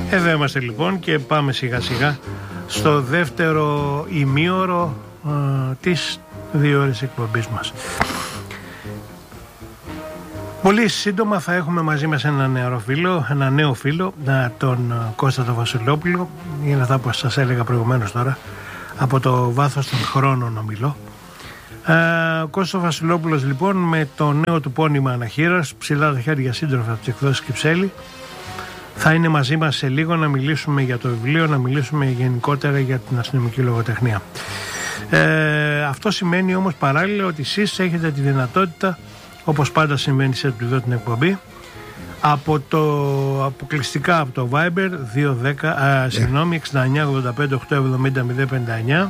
Εδώ είμαστε λοιπόν και πάμε σιγά σιγά στο δεύτερο ημίωρο της 2 ώρες εκπομπής μας. Πολύ σύντομα θα έχουμε μαζί μας ένα νέο φίλο, τον Κώστα τον Βασιλόπουλο. Είναι αυτά που σας έλεγα προηγουμένως τώρα, από το βάθος των χρόνων ομιλώ. Ο Κώστας Βασιλόπουλος λοιπόν, με το νέο του πόνημα Αναχήρας, ψηλά τα χέρια σύντροφα από τις εκδόσεις Κυψέλη, θα είναι μαζί μας σε λίγο να μιλήσουμε για το βιβλίο, να μιλήσουμε γενικότερα για την αστυνομική λογοτεχνία. Αυτό σημαίνει όμως παράλληλα ότι εσείς έχετε τη δυνατότητα, όπως πάντα συμβαίνει σε την εκπομπή, αποκλειστικά από το Viber 6985-870-059,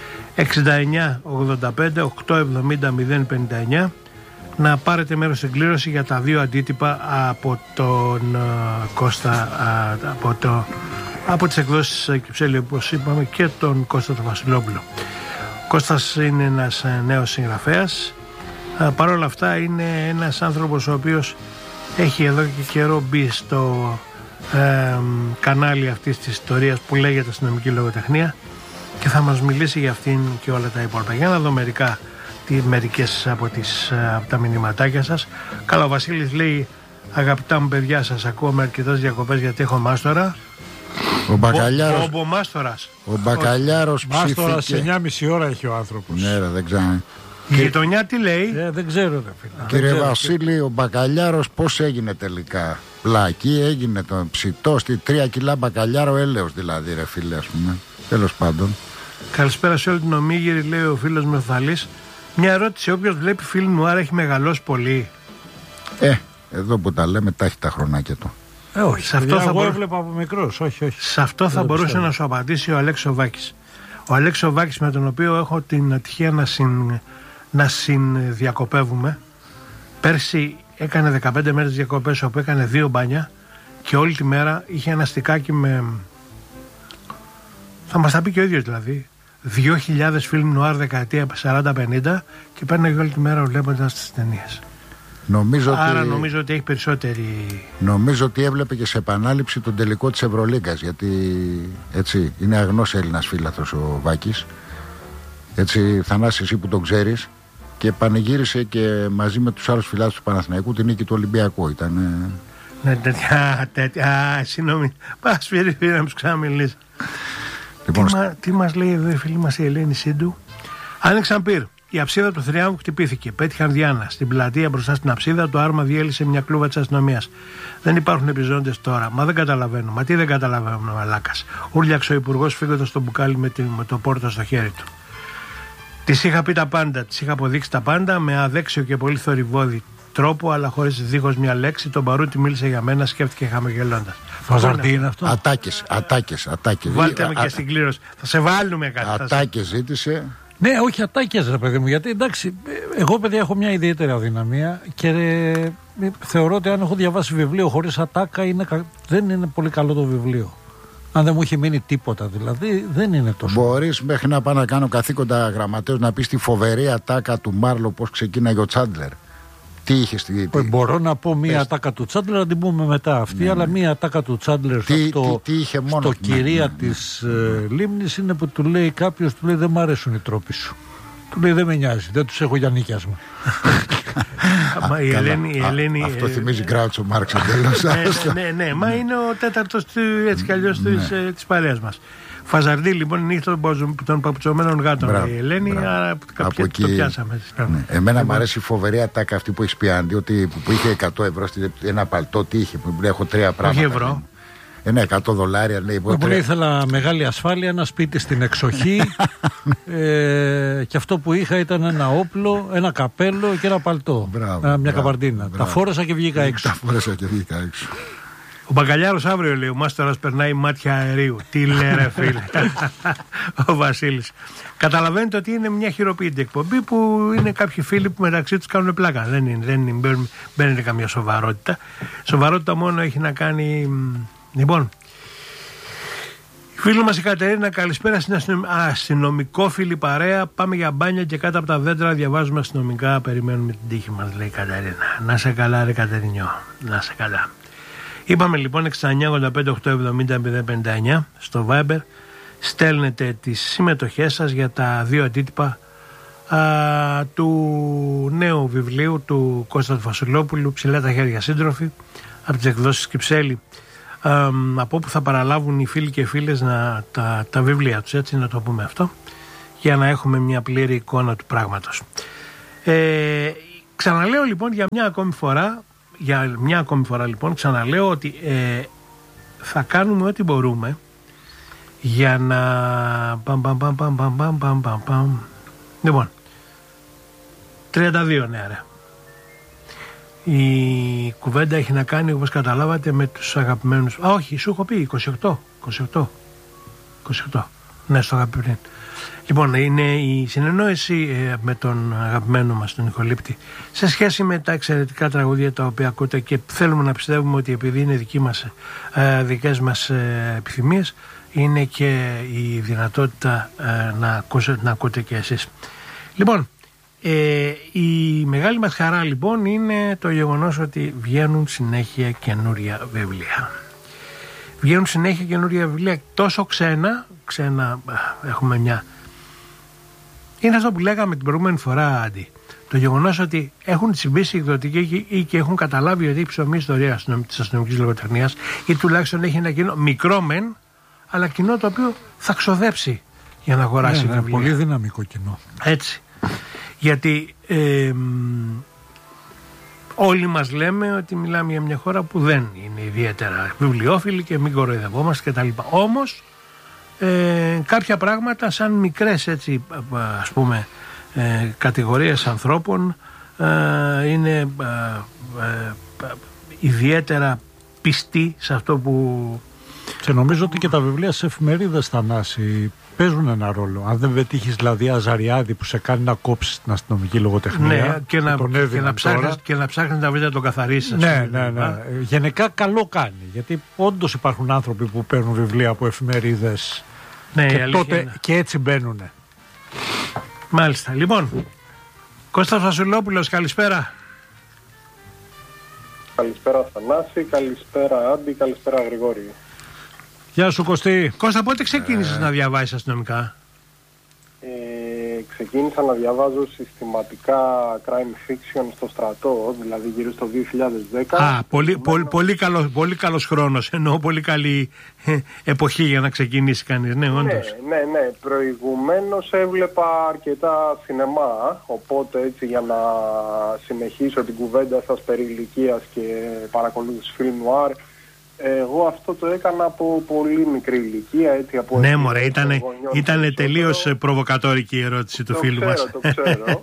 6985-870-059, να πάρετε μέρος στην κλήρωση για τα 2 αντίτυπα από τον Κώστα, από τις εκδόσεις Κυψέλη, όπως είπαμε, και τον Κώστα τον Βασιλόπουλο. Ο Κώστας είναι ένας νέος συγγραφέας. Παρ' όλα αυτά είναι ένας άνθρωπος ο οποίος έχει εδώ και καιρό μπει στο κανάλι αυτής της ιστορίας που λέγεται αστυνομική λογοτεχνία και θα μας μιλήσει για αυτήν και όλα τα υπόλοιπα. Για να δω μερικές από τα μηνυματάκια σας. Καλά, ο Βασίλης λέει: αγαπητά μου παιδιά, σας ακούω με αρκετές διακοπές γιατί έχω μάστορα. Ο Μπακαλιάρος. Ο Μπακαλιάρος ψήθηκε. Μάστορα σε 9,5 ώρα έχει ο άνθρωπος. Ναι, δεν ξέρω. Η γειτονιά τι λέει? Δεν ξέρω, φίλε. Κύριε Βασίλη, ο Μπακαλιάρος πώς έγινε τελικά? Πλακή έγινε τον ψητό στη 3 κιλά μπακαλιάρο έλεος δηλαδή, ρε φίλε, ας πούμε. Τέλος πάντων. Καλησπέρα σε όλη την Ομίγυρη, λέει ο φίλος με Θαλής. Μια ερώτηση: όποιος βλέπει φιλμ νουάρ έχει μεγαλώσει πολύ? Εδώ που τα λέμε τα έχει τα χρονάκια του. Όχι, σε αυτό εγώ έβλεπα από μικρός. Όχι. Σε αυτό θα μπορούσε να σου απαντήσει ο Αλέξο Βάκης. Ο Αλέξο Βάκης, με τον οποίο έχω την ατυχία να συνδιακοπεύουμε. Πέρσι έκανε 15 μέρες διακοπές, όπου έκανε 2 μπάνια και όλη τη μέρα είχε ένα στικάκι με... Θα μας τα πει και ο ίδιος δηλαδή. 2.000 φιλμ νουάρ δεκαετία 40-50 και παίρνει όλη τη μέρα βλέποντας τις ταινίες. Άρα νομίζω ότι έχει περισσότερη... Νομίζω ότι έβλεπε και σε επανάληψη τον τελικό της Ευρωλίγκας, γιατί έτσι είναι αγνός Έλληνας φίλαθος ο Βάκης. Έτσι, Θανάση, εσύ που τον ξέρεις, και πανηγύρισε και μαζί με τους άλλους φιλάθους του Παναθηναϊκού την νίκη του Ολυμπιακού. Ναι, τέτοια. Συγγνώμη. Πας φίλοι να μου ξαναμιλήσει. Λοιπόν, τι μας λέει εδώ η φίλη μας η Ελένη Σίντου? Άνοιξαν πυρ. Η αψίδα του Θριάμβου χτυπήθηκε. Πέτυχαν Διάνα. Στην πλατεία μπροστά στην αψίδα το άρμα διέλυσε μια κλούβα της αστυνομίας. Δεν υπάρχουν επιζώντες τώρα. Μα δεν καταλαβαίνω. Μα τι δεν καταλαβαίνω, μαλάκας? Ούρλιαξε ο υπουργός φύγοντας στο μπουκάλι με το πόρτο στο χέρι του. Της είχα πει τα πάντα. Της είχα αποδείξει τα πάντα με αδέξιο και πολύ θορυβόδη τρόπο, αλλά χωρίς δίχως μια λέξη. Τον Παρούτη μίλησε για μένα, σκέφτηκε χαμογελώντας. Φαζαρτί είναι αυτό? Ατάκες. Βάλτε με και στην κλήρωση. Θα σε βάλουμε κάτι. Ατάκες ζήτησε. Ναι, όχι ατάκες, ρε παιδί μου, γιατί εντάξει, εγώ παιδιά έχω μια ιδιαίτερη αδυναμία και θεωρώ ότι αν έχω διαβάσει βιβλίο χωρίς ατάκα δεν είναι πολύ καλό το βιβλίο. Αν δεν μου έχει μείνει τίποτα δηλαδή, δεν είναι τόσο. Μπορείς μέχρι να πάω να κάνω καθήκοντα γραμματέως να πεις τη φοβερή ατάκα του Μάρλο πώς ξεκίναγε ο Τσάντλερ. Τι είχε στη... Μπορώ να πω μία ατάκα του Τσάντλερ, να την πούμε μετά αυτή, αλλά μία ατάκα του Τσάντλερ στο κυρία της Λίμνης είναι που του λέει κάποιος, του λέει δεν μ' αρέσουν οι τρόποι σου. Του λέει δεν με νοιάζει, δεν τους έχω για νοικιάσμα. Η Ελένη... Αυτό θυμίζει Γκράτσο Μάρξ εντελώς. Ναι, μα είναι ο τέταρτος έτσι κι αλλιώς της παρέας μας. Φαζαρντή λοιπόν, είναι νύχτα των παπουτσωμένων γάτων. Η Ελένη, άρα το πιάσαμε. Εμένα μου αρέσει η φοβερή ατάκα αυτή που έχει πει Άντι, ότι που είχε 100 ευρώ ένα παλτό, τι είχε, που έχω 3 πράγματα. Όχι ευρώ. Ναι, $100. Πολύ ήθελα μεγάλη ασφάλεια, ένα σπίτι στην εξοχή και αυτό που είχα ήταν ένα όπλο, ένα καπέλο και ένα παλτό. Μια καπαρντίνα. Τα φόρεσα και βγήκα έξω. Ο Μπακαλιάρος αύριο, λέει, ο μάστορας περνάει μάτια αερίου. Τι λέει ρε φίλε? Ο Βασίλης. Καταλαβαίνετε ότι είναι μια χειροποίητη εκπομπή που είναι κάποιοι φίλοι που μεταξύ τους κάνουν πλάκα. Δεν είναι καμία σοβαρότητα. Σοβαρότητα μόνο έχει να κάνει... Λοιπόν, η φίλη μας η Κατερίνα, καλησπέρα στην αστυνομικόφιλη παρέα. Πάμε για μπάνια και κάτω από τα δέντρα διαβάζουμε αστυνομικά. Περιμένουμε την τύχη μας, λέει η Κατερίνα. Να σε καλά ρε Κατερινιό, να σε καλά. Είπαμε λοιπόν 6985-870-059 στο Viber. Στέλνετε τις συμμετοχές σας για τα 2 αντίτυπα του νέου βιβλίου του Κώστα του Φασουλόπουλου, Ψηλά τα χέρια σύντροφοι, από τις εκδόσεις Κυψέλη, από όπου θα παραλάβουν οι φίλοι και φίλες τα βιβλία τους, έτσι να το πούμε αυτό, για να έχουμε μια πλήρη εικόνα του πράγματος. Ξαναλέω λοιπόν για μια ακόμη φορά λοιπόν ξαναλέω ότι θα κάνουμε ό,τι μπορούμε για να λοιπόν 32 νέα. Η κουβέντα έχει να κάνει, όπως καταλάβατε, με τους αγαπημένους. Όχι, σου έχω πει 28. Ναι, στο αγαπημένο. Λοιπόν, είναι η συνεννόηση με τον αγαπημένο μας τον Νικολίπτη σε σχέση με τα εξαιρετικά τραγούδια τα οποία ακούτε, και θέλουμε να πιστεύουμε ότι επειδή είναι δικές μας επιθυμίες, είναι και η δυνατότητα να ακούτε και εσείς. Λοιπόν, η μεγάλη μας χαρά λοιπόν είναι το γεγονός ότι βγαίνουν συνέχεια καινούρια βιβλία. Βγαίνουν συνέχεια καινούρια βιβλία, τόσο ξένα έχουμε μια... Είναι αυτό που λέγαμε την προηγούμενη φορά, Άντι. Το γεγονός ότι έχουν τσιμπήσει οι εκδοτικοί ή και έχουν καταλάβει ότι έχει ψωμί ιστορία της αστυνομικής λογοτεχνίας, ή τουλάχιστον έχει ένα κοινό, μικρό μεν, αλλά κοινό το οποίο θα ξοδέψει για να αγοράσει βιβλία. Πολύ δυναμικό κοινό. Έτσι. Γιατί όλοι μας λέμε ότι μιλάμε για μια χώρα που δεν είναι ιδιαίτερα βιβλιόφιλη και μην κοροϊδευόμαστε κτλ. Όμως κάποια πράγματα σαν μικρές, έτσι, ας πούμε, κατηγορίες ανθρώπων είναι ιδιαίτερα πιστοί σε αυτό που... Και νομίζω ότι και τα βιβλία σε εφημερίδες, Θανάση, παίζουν ένα ρόλο. Αν δεν πετύχεις δηλαδή Αζαριάδη που σε κάνει να κόψεις την αστυνομική λογοτεχνία, ναι, και να ψάχνεις να βρει να το καθαρίσεις. Ναι. Γενικά καλό κάνει, γιατί όντως υπάρχουν άνθρωποι που παίρνουν βιβλία από εφημερίδες, ναι, και τότε είναι. Και έτσι μπαίνουν. Μάλιστα. Λοιπόν, Κώστας Φασουλόπουλος, καλησπέρα. Καλησπέρα Θανάση, καλησπέρα Άντι, καλησπέρα Γρηγόρη. Γεια σου Κωστή. Κώστα, πότε ξεκίνησες να διαβάσεις αστυνομικά? Ξεκίνησα να διαβάζω συστηματικά crime fiction στο στρατό, δηλαδή γύρω στο 2010. Πολύ καλός χρόνος, εννοώ πολύ καλή εποχή για να ξεκινήσει κανείς. Ναι, όντως. Ναι. Προηγουμένως έβλεπα αρκετά σινεμά, οπότε έτσι για να συνεχίσω την κουβέντα σας περί ηλικίας και παρακολούθηση film noir, εγώ αυτό το έκανα από πολύ μικρή ηλικία, έτσι, από... Ναι μωρέ, ήταν τελείως προβοκατόρικη η ερώτηση του φίλου μας. Το ξέρω.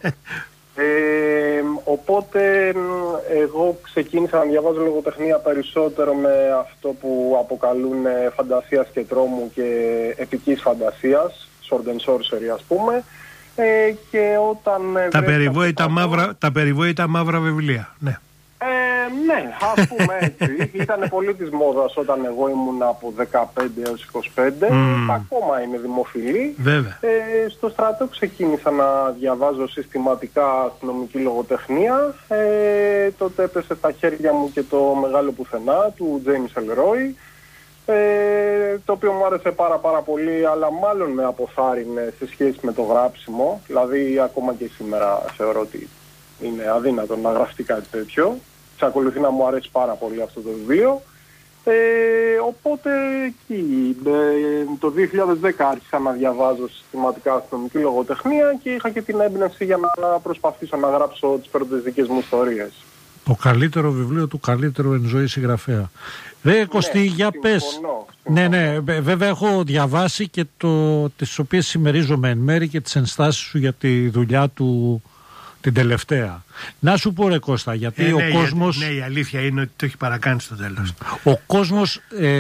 Οπότε εγώ ξεκίνησα να διαβάζω λογοτεχνία περισσότερο με αυτό που αποκαλούν φαντασίας και τρόμου και επικής φαντασίας, sword and sorcery ας πούμε, και όταν... Τα περιβόητα μαύρα βιβλία, ναι. Ναι, ας πούμε έτσι. Ήταν πολύ της μόδας όταν εγώ ήμουν από 15 έως 25. Ακόμα είναι δημοφιλή. Βέβαια. Στο στρατό ξεκίνησα να διαβάζω συστηματικά αστυνομική λογοτεχνία. Τότε έπεσε στα χέρια μου και το Μεγάλο Πουθενά του James Ellroy, το οποίο μου άρεσε πάρα πολύ, αλλά μάλλον με αποθάρρυνε σε σχέση με το γράψιμο. Δηλαδή ακόμα και σήμερα θεωρώ ότι είναι αδύνατο να γραφτεί κάτι τέτοιο. Εξακολουθεί να μου αρέσει πάρα πολύ αυτό το βιβλίο. Οπότε εκεί το 2010 άρχισα να διαβάζω συστηματικά αστυνομική λογοτεχνία και είχα και την έμπνευση για να προσπαθήσω να γράψω τις πρώτες δικές μου ιστορίες. Το καλύτερο βιβλίο του καλύτερου εν ζωή συγγραφέα. Κωστή, για πες. Συμφωνώ. Ναι, βέβαια έχω διαβάσει και τις οποίες συμμερίζομαι εν μέρη και τις ενστάσεις σου για τη δουλειά του την τελευταία. Να σου πω ρε Κώστα, γιατί ο κόσμος... Ναι, η αλήθεια είναι ότι το έχει παρακάνει στο τέλος. Ο κόσμος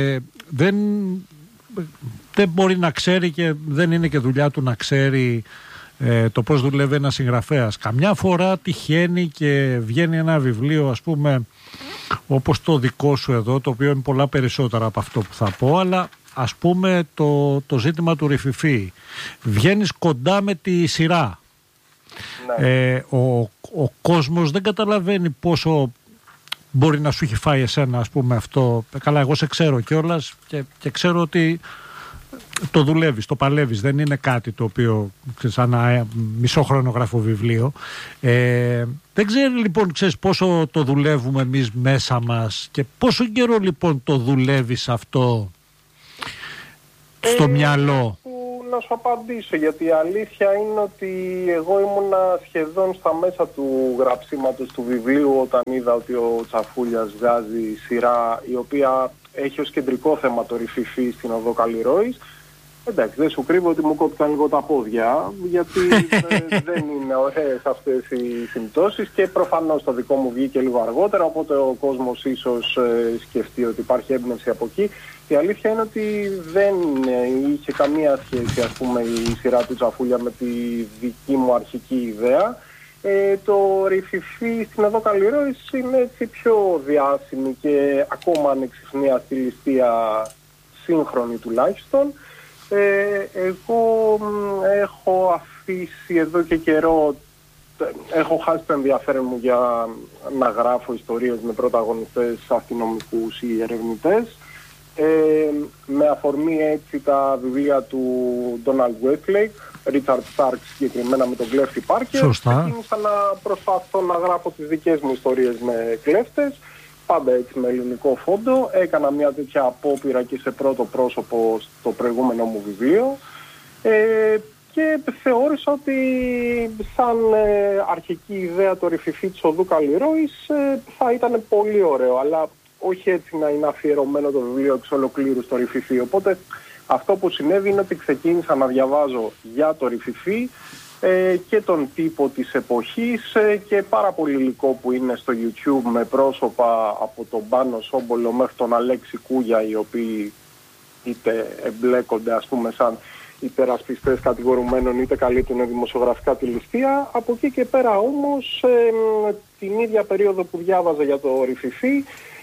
δεν μπορεί να ξέρει και δεν είναι και δουλειά του να ξέρει το πώς δουλεύει ένας συγγραφέας. Καμιά φορά τυχαίνει και βγαίνει ένα βιβλίο, ας πούμε, όπως το δικό σου εδώ, το οποίο είναι πολλά περισσότερα από αυτό που θα πω, αλλά ας πούμε το ζήτημα του Ρηφιφή. Βγαίνεις κοντά με τη σειρά. Ναι. Ο κόσμος δεν καταλαβαίνει πόσο μπορεί να σου έχει φάει εσένα, ας πούμε, αυτό. Καλά, εγώ σε ξέρω κιόλας και ξέρω ότι το δουλεύεις, το παλεύεις. Δεν είναι κάτι το οποίο σαν ένα μισόχρονο γράφω βιβλίο. Δεν ξέρω λοιπόν, πόσο το δουλεύουμε εμείς μέσα μας και πόσο καιρό λοιπόν το δουλεύεις αυτό στο μυαλό. Να σου απαντήσω, γιατί η αλήθεια είναι ότι εγώ ήμουνα σχεδόν στα μέσα του γραψίματος του βιβλίου όταν είδα ότι ο Τσαφούλιας βγάζει σειρά η οποία έχει ως κεντρικό θέμα το ρηφιφί στην οδό Καλλιρόης. Εντάξει, δεν σου κρύβω ότι μου κόπηκαν λίγο τα πόδια, γιατί δεν είναι ωραίες αυτές οι συμπτώσεις και προφανώς το δικό μου βγήκε λίγο αργότερα, οπότε ο κόσμος ίσως σκεφτεί ότι υπάρχει έμπνευση από εκεί. Η αλήθεια είναι ότι δεν είχε καμία σχέση, ας πούμε, η σειρά του Τσαφούλια με τη δική μου αρχική ιδέα. Το ρηφιφί στην οδό Καλλιρόης είναι έτσι πιο διάσημη και ακόμα ανεξιχνία στη ληστεία, σύγχρονη τουλάχιστον. Εγώ έχω αφήσει εδώ και καιρό, έχω χάσει το ενδιαφέρον μου για να γράφω ιστορίες με πρωταγωνιστές αστυνομικούς ή ερευνητές. Με αφορμή έτσι τα βιβλία του Donald Westlake, Richard Stark συγκεκριμένα, με τον κλέφτη Πάρκερ, ξεκίνησα να προσπαθώ να γράφω τις δικές μου ιστορίες με κλέφτες, πάντα έτσι με ελληνικό φόντο. Έκανα μια τέτοια απόπειρα και σε πρώτο πρόσωπο στο προηγούμενο μου βιβλίο και θεώρησα ότι σαν αρχική ιδέα το ρηφιφί της οδού Καλλιρόης θα ήταν πολύ ωραίο, αλλά όχι έτσι να είναι αφιερωμένο το βιβλίο εξ ολοκλήρου στο ρηφιφί. Οπότε αυτό που συνέβη είναι ότι ξεκίνησα να διαβάζω για το ρηφιφί και τον τύπο της εποχής και πάρα πολύ υλικό που είναι στο YouTube με πρόσωπα από τον Πάνο Σόμπολο μέχρι τον Αλέξη Κούγια, οι οποίοι είτε εμπλέκονται, ας πούμε, σαν υπερασπιστές κατηγορουμένων, είτε καλύπτουν δημοσιογραφικά τη ληστεία. Από εκεί και πέρα όμως, την ίδια περίοδο που διάβαζα για το ρηφιφί,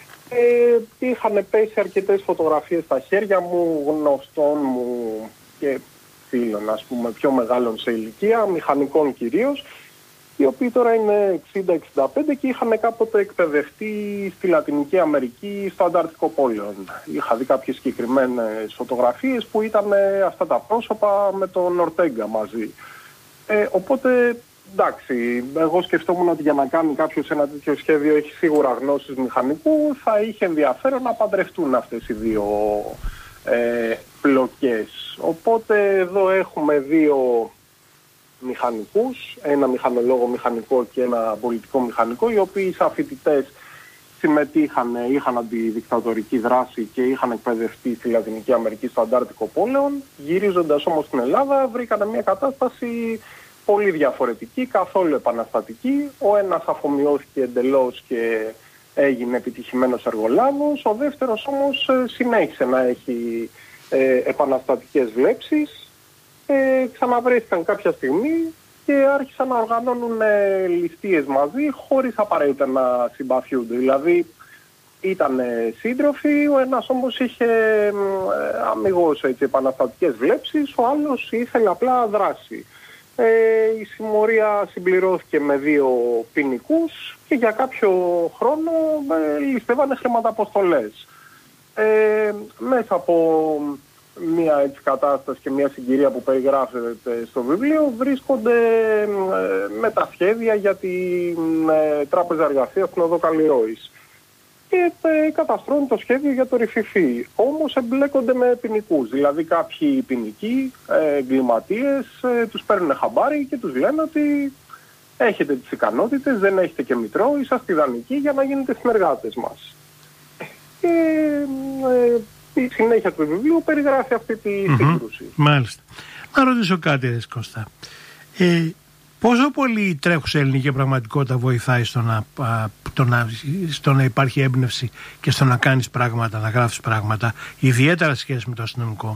είχαν πέσει αρκετές φωτογραφίες στα χέρια μου, γνωστών μου και φίλων, ας πούμε, πιο μεγάλων σε ηλικία, μηχανικών κυρίως, οι οποίοι τώρα είναι 60-65 και είχαν κάποτε εκπαιδευτεί στη Λατινική Αμερική, στο Ανταρκτικό πόλεο. Είχα δει κάποιες συγκεκριμένες φωτογραφίες που ήταν αυτά τα πρόσωπα με τον Ορτέγκα μαζί. Οπότε, εντάξει, εγώ σκεφτόμουν ότι για να κάνει κάποιος ένα τέτοιο σχέδιο έχει σίγουρα γνώσεις μηχανικού, θα είχε ενδιαφέρον να παντρευτούν αυτές οι δύο πλοκές. Οπότε εδώ έχουμε δύο μηχανικούς, ένα μηχανολόγο μηχανικό και ένα πολιτικό μηχανικό, οι οποίοι σαν φοιτητές συμμετείχαν, είχαν αντιδικτατορική δράση και είχαν εκπαιδευτεί στη Λατινική Αμερική, στο Αντάρτικο πόλεο. Γυρίζοντας όμως στην Ελλάδα βρήκαν μια κατάσταση πολύ διαφορετική, καθόλου επαναστατική. Ο ένας αφομοιώθηκε εντελώς και έγινε επιτυχημένος εργολάβος, ο δεύτερος όμως συνέχισε να έχει επαναστατικές βλέψεις. Ξαναβρέθηκαν κάποια στιγμή και άρχισαν να οργανώνουν ληστείες μαζί χωρίς απαραίτητα να συμπαθιούνται. Δηλαδή ήταν σύντροφοι, ο ένας όμως είχε αμιγώς επαναστατικές βλέψεις, ο άλλος ήθελε απλά δράση. Η συμμορία συμπληρώθηκε με δύο ποινικούς και για κάποιο χρόνο ληστεύανε χρηματαποστολές. Μέσα από μια έτσι κατάσταση και μια συγκυρία που περιγράφεται στο βιβλίο βρίσκονται με τα σχέδια για την Τράπεζα Εργασίας στην οδό Καλλιρόης και καταστρώνουν το σχέδιο για το ρηφιφί. Όμως εμπλέκονται με ποινικούς, δηλαδή κάποιοι ποινικοί εγκληματίες τους παίρνουν χαμπάρι και τους λένε ότι έχετε τις ικανότητες, δεν έχετε και μητρό, είσαστε ιδανικοί για να γίνετε συνεργάτες μας. Η συνέχεια του βιβλίου περιγράφει αυτή τη σύγκρουση. Μάλιστα. Να ρωτήσω κάτι, Κώστα. Πόσο πολύ η τρέχουσα ελληνική πραγματικότητα βοηθάει στο να υπάρχει έμπνευση και στο να κάνεις πράγματα, να γράφεις πράγματα, ιδιαίτερα σχέση με το αστυνομικό?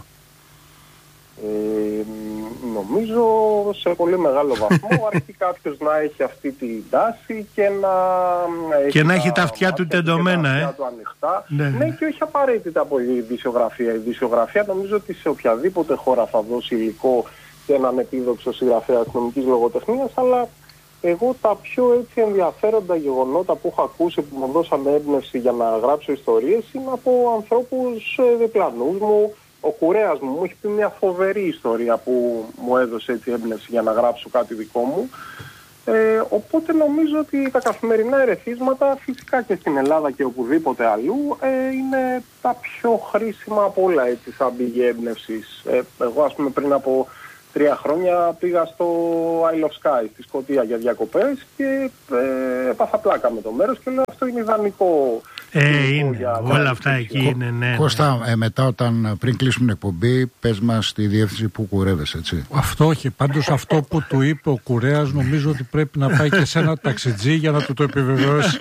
Νομίζω σε πολύ μεγάλο βαθμό, αρκεί κάποιος να έχει αυτή την τάση και να έχει τα αυτιά του τεντωμένα, του ανοιχτά. Ναι, και όχι απαραίτητα από η ειδησιογραφία. Η ειδησιογραφία νομίζω ότι σε οποιαδήποτε χώρα θα δώσει υλικό και έναν επίδοξο συγγραφέα αστυνομικής λογοτεχνίας, αλλά Εγώ τα πιο έτσι ενδιαφέροντα γεγονότα που έχω ακούσει που μου δώσαν έμπνευση για να γράψω ιστορίες είναι από ανθρώπους διπλανούς μου. Ο Κουρέας μου έχει πει μια φοβερή ιστορία που μου έδωσε έτσι έμπνευση για να γράψω κάτι δικό μου. Οπότε νομίζω ότι τα καθημερινά ερεθίσματα, φυσικά και στην Ελλάδα και οπουδήποτε αλλού, είναι τα πιο χρήσιμα από όλα, έτσι, σαν πηγή έμπνευσης. Εγώ, ας πούμε, πριν από 3 χρόνια πήγα στο Isle of Skye στη Σκωτία για διακοπές και έπαθα πλάκα με το μέρος και λέω αυτό είναι ιδανικό. Είναι, όλα αυτά εκεί είναι, ναι. Κώστα, μετά πριν κλείσουμε την εκπομπή, πες μας τη διεύθυνση που κουρεύεσαι, έτσι. Αυτό όχι, πάντως αυτό που του είπε ο Κουρέας νομίζω ότι πρέπει να πάει και σε ένα ταξιτζί για να του το επιβεβαιώσει.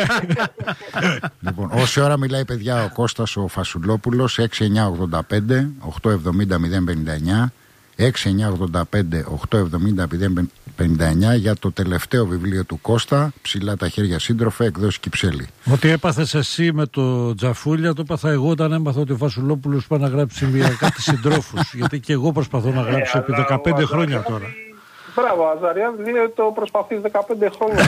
Λοιπόν, όση ώρα μιλάει, παιδιά, ο Κώστας ο Φασουλόπουλος, 6985 870 059, 6985 870 059 για το τελευταίο βιβλίο του Κώστα, Ψηλά τα χέρια σύντροφε, εκδόση Κυψέλη. Ό,τι έπαθες εσύ με το Τζαφούλια, το έπαθα εγώ όταν έμαθα ότι ο Φασουλόπουλος πάει να γράψει κάτι συντρόφους. Γιατί και εγώ προσπαθώ να γράψω επί 15 χρόνια τώρα. Μπράβο, Αζαριάδη, δηλαδή το προσπαθείς 15 χρόνια.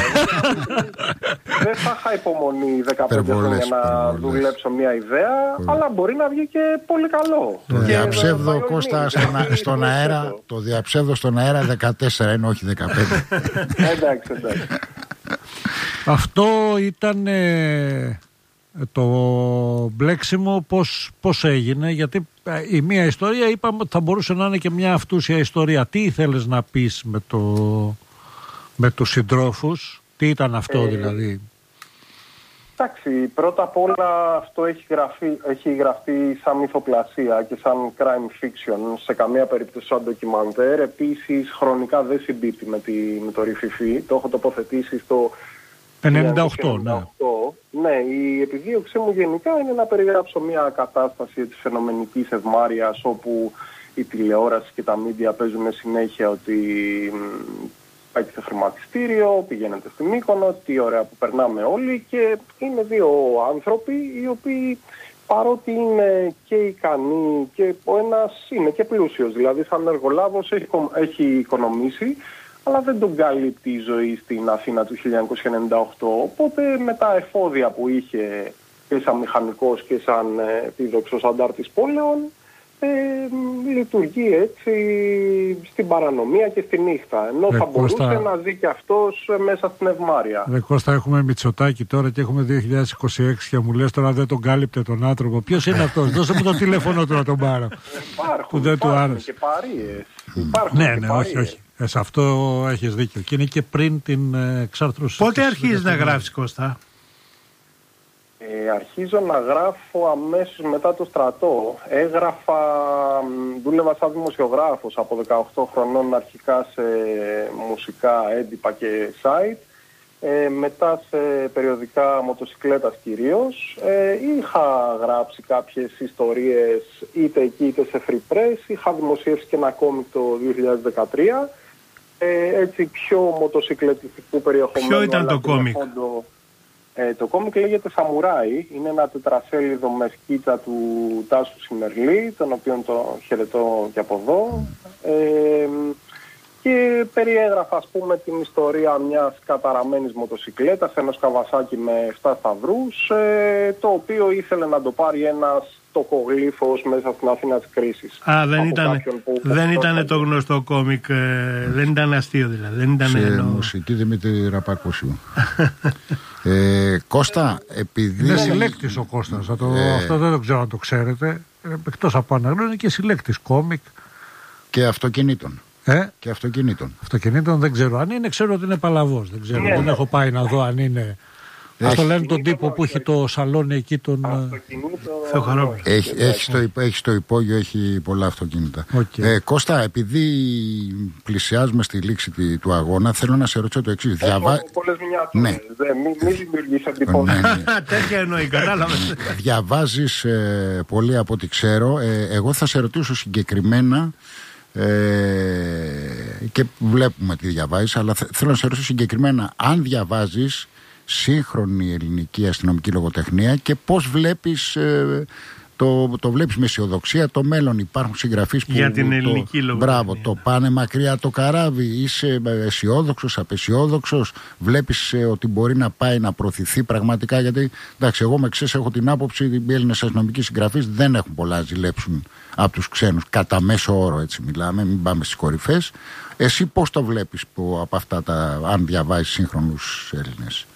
Δεν θα είχα υπομονή 15 χρόνια να δουλέψω μια ιδέα, αλλά μπορεί να βγει και πολύ καλό. Το διαψεύδω, Κώστα, στον αέρα, το διαψεύδω στον αέρα 14, ενώ όχι 15. Εντάξει. Αυτό ήταν το μπλέξιμο πώς έγινε, γιατί η μία ιστορία είπαμε ότι θα μπορούσε να είναι και μια αυτούσια ιστορία. Τι ήθελες να πεις με τους συντρόφους, τι ήταν αυτό δηλαδή? Εντάξει, πρώτα απ' όλα αυτό έχει γραφτεί σαν μυθοπλασία και σαν crime fiction, σε καμία περίπτωση σαν ντοκιμαντέρ. Επίσης χρονικά δεν συμπίπτει με το Ριφιφί, το έχω τοποθετήσει στο 98, ναι. Ναι, η επιδίωξή μου γενικά είναι να περιγράψω μια κατάσταση της φαινομενικής ευμάρειας όπου η τηλεόραση και τα μίντια παίζουν συνέχεια ότι πάει στο χρηματιστήριο, πηγαίνετε στη Μύκονο, τι ωραία που περνάμε όλοι, και είναι δύο άνθρωποι οι οποίοι παρότι είναι και ικανοί και ο ένας είναι και πλούσιος, δηλαδή σαν εργολάβος έχει οικονομήσει, αλλά δεν τον καλύπτει η ζωή στην Αθήνα του 1998, οπότε με τα εφόδια που είχε και σαν μηχανικός και σαν επίδοξος αντάρτης πόλεων, λειτουργεί έτσι στην παρανομία και στη νύχτα, ενώ θα μπορούσε να ζει και αυτός μέσα στην ευμάρεια. Κώστα, έχουμε Μητσοτάκη τώρα και έχουμε 2026 και μου λες τώρα δεν τον κάλυπτε τον άνθρωπο. Ποιος είναι αυτός? Δώσε μου το τηλέφωνο του να τον πάρω. Υπάρχουν και παρείες. Ναι, όχι. Σε αυτό έχεις δίκιο. Και είναι και πριν την εξάρθρωση. Πότε αρχίζεις να γράφεις, Κώστα? Αρχίζω να γράφω αμέσως μετά το στρατό. Δούλευα σαν δημοσιογράφος από 18 χρονών αρχικά σε μουσικά έντυπα και site, μετά σε περιοδικά μοτοσυκλέτας κυρίως. Είχα γράψει κάποιες ιστορίες είτε εκεί είτε σε free press, είχα δημοσιεύσει και ένα κόμικ το 2013, έτσι πιο μοτοσυκλετιστικού περιεχομένου. Ποιο ήταν το κόμικ? Το κόμικ λέγεται Σαμουράι, είναι ένα τετρασέλιδο με σκίτσα του Τάσου Σιμερλή, τον οποίον το χαιρετώ και από εδώ, και περιέγραφα, ας πούμε, την ιστορία μιας καταραμένης μοτοσυκλέτας, ενός Καβασάκι με 7 σταυρούς, το οποίο ήθελε να το πάρει ένας τοκογλύφος μέσα στην Αθήνα της κρίσης. Δεν ήταν το γνωστό κόμικ, δεν ήταν αστείο δηλαδή. Δεν ήταν σε μουσική Δημήτρη Ραπάκουσου. Κώστα, επειδή... Είναι συλλέκτης ο Κώστας, αυτό δεν το ξέρω αν το ξέρετε. Εκτός από αναγνώριση είναι και συλλέκτης κόμικ. Και αυτοκινήτων. Και αυτοκινήτων. Αυτοκινήτων δεν ξέρω αν είναι, ξέρω ότι είναι παλαβός. Δεν ξέρω, δεν έχω πάει να δω αν είναι... Αυτό λένε τον τύπο που έχει το σαλόνι εκεί τον Θεοχαρόπουλο. Έχει στο υπόγειο, έχει πολλά αυτοκίνητα. Κώστα, επειδή πλησιάζουμε στη λήξη του αγώνα, θέλω να σε ρωτήσω το εξής. Έχω πολλές μηνιάτουρες. Μην δημιουργείς εντυπώσεις. Τέτοια εννοεί, κατάλαβες. Διαβάζεις πολύ από ό,τι ξέρω. Εγώ θα σε ρωτήσω συγκεκριμένα, και βλέπουμε τι διαβάζεις, αλλά θέλω να σε ρωτήσω συγκεκριμένα αν διαβάζεις σύγχρονη ελληνική αστυνομική λογοτεχνία και πώς βλέπεις το βλέπεις με αισιοδοξία το μέλλον. Υπάρχουν συγγραφείς που. Για την ελληνική λογοτεχνία. Μπράβο, το πάνε μακριά το καράβι. Είσαι αισιόδοξος, απαισιόδοξος. Βλέπεις ότι μπορεί να πάει να προωθηθεί πραγματικά. Γιατί εντάξει, εγώ με ξέρεις, έχω την άποψη ότι οι Έλληνες αστυνομικοί συγγραφείς δεν έχουν πολλά να ζηλέψουν από τους ξένους. Κατά μέσο όρο, έτσι μιλάμε, μην πάμε στις κορυφές. Εσύ πώς το βλέπεις από αυτά αν διαβάζεις σύγχρονους Έλληνες?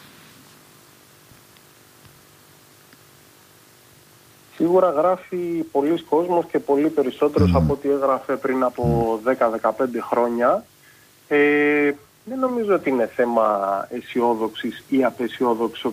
Σίγουρα γράφει πολλοί κόσμος και πολύ περισσότερος από ό,τι έγραφε πριν από 10-15 χρόνια. Δεν νομίζω ότι είναι θέμα αισιόδοξης ή απαισιόδοξης